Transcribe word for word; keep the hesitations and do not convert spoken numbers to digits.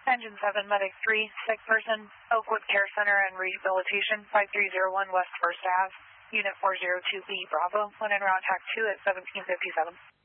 Engine seven, Medic three, sick person, Oakwood Care Center and Rehabilitation, five three zero one West First Ave, Unit four zero two B, Bravo, when en route, T A C two at seventeen fifty-seven.